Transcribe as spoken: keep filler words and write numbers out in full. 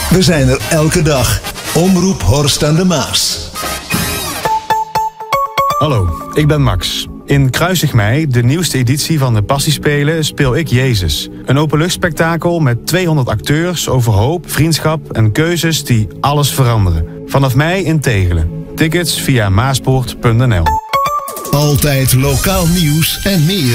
We zijn er elke dag. Omroep Horst aan de Maas. Hallo, ik ben Max. In Kruisig Mei, de nieuwste editie van de Passiespelen, speel ik Jezus. Een openluchtspektakel met tweehonderd acteurs over hoop, vriendschap en keuzes die alles veranderen. Vanaf mei in Tegelen. Tickets via maaspoort punt n l. Altijd lokaal nieuws en meer.